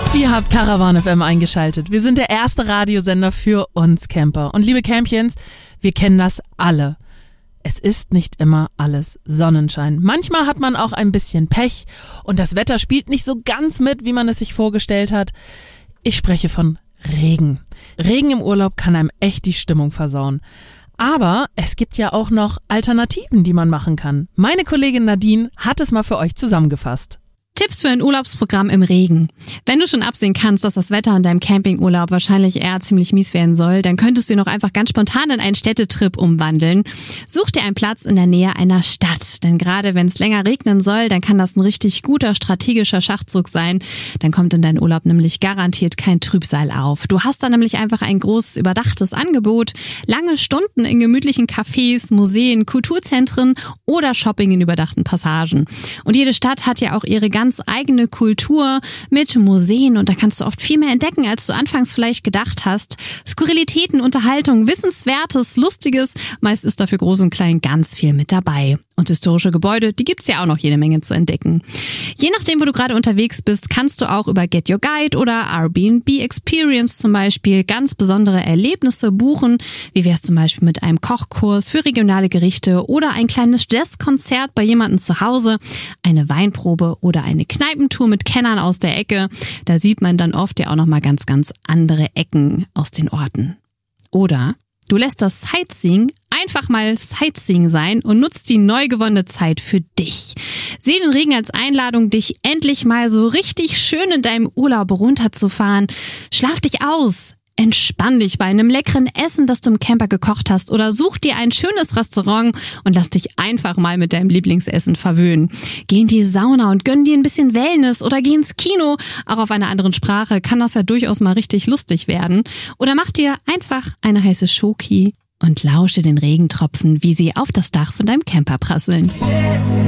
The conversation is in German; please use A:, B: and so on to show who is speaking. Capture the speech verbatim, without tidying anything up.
A: Ihr habt Caravan F M eingeschaltet. Wir sind der erste Radiosender für uns Camper. Und liebe Campions, wir kennen das alle. Es ist nicht immer alles Sonnenschein. Manchmal hat man auch ein bisschen Pech und das Wetter spielt nicht so ganz mit, wie man es sich vorgestellt hat. Ich spreche von Regen. Regen im Urlaub kann einem echt die Stimmung versauen. Aber es gibt ja auch noch Alternativen, die man machen kann. Meine Kollegin Nadine hat es mal für euch zusammengefasst.
B: Tipps für ein Urlaubsprogramm im Regen. Wenn du schon absehen kannst, dass das Wetter an deinem Campingurlaub wahrscheinlich eher ziemlich mies werden soll, dann könntest du ihn auch einfach ganz spontan in einen Städtetrip umwandeln. Such dir einen Platz in der Nähe einer Stadt, denn gerade wenn es länger regnen soll, dann kann das ein richtig guter strategischer Schachzug sein. Dann kommt in deinen Urlaub nämlich garantiert kein Trübsal auf. Du hast dann nämlich einfach ein großes überdachtes Angebot, lange Stunden in gemütlichen Cafés, Museen, Kulturzentren oder Shopping in überdachten Passagen. Und jede Stadt hat ja auch ihre ganz eigene Kultur mit Museen und da kannst du oft viel mehr entdecken, als du anfangs vielleicht gedacht hast. Skurrilitäten, Unterhaltung, Wissenswertes, Lustiges, meist ist dafür groß und klein ganz viel mit dabei. Und historische Gebäude, die gibt's ja auch noch jede Menge zu entdecken. Je nachdem, wo du gerade unterwegs bist, kannst du auch über Get Your Guide oder Airbnb Experience zum Beispiel ganz besondere Erlebnisse buchen. Wie wär's zum Beispiel mit einem Kochkurs für regionale Gerichte oder ein kleines Jazzkonzert bei jemandem zu Hause, eine Weinprobe oder eine Kneipentour mit Kennern aus der Ecke. Da sieht man dann oft ja auch nochmal ganz, ganz andere Ecken aus den Orten. Oder du lässt das Sightseeing einfach mal Sightseeing sein und nutzt die neu gewonnene Zeit für dich. Sieh den Regen als Einladung, dich endlich mal so richtig schön in deinem Urlaub runterzufahren. Schlaf dich aus. Entspann dich bei einem leckeren Essen, das du im Camper gekocht hast, oder such dir ein schönes Restaurant und lass dich einfach mal mit deinem Lieblingsessen verwöhnen. Geh in die Sauna und gönn dir ein bisschen Wellness oder geh ins Kino. Auch auf einer anderen Sprache kann das ja durchaus mal richtig lustig werden. Oder mach dir einfach eine heiße Schoki und lausche den Regentropfen, wie sie auf das Dach von deinem Camper prasseln.